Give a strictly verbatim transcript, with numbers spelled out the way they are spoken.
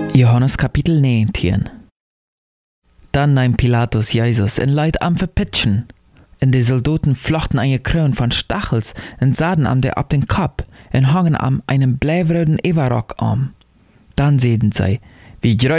Johannes Kapitel neunzehn. Dann nahm Pilatus Jesus en leid am verpitschen. En de Soldaten flochten eine Krone von Stachels en saden am der ab den Kopf en hangen am einen bleiwröden Everrock am. Dann seden sie, wie